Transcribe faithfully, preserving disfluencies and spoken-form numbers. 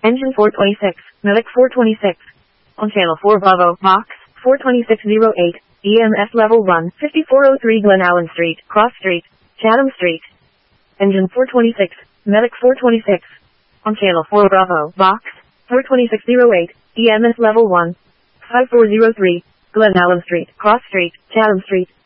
Engine four twenty-six, Medic four twenty-six. On channel four Bravo, box, four twenty-six oh eight, E M S level one, fifty-four oh three Glen Allen Street, Cross Street, Chatham Street. Engine four twenty-six, Medic four twenty-six. On channel four Bravo, box, four twenty-six oh eight, E M S level one, five four oh three, Glen Allen Street, Cross Street, Chatham Street.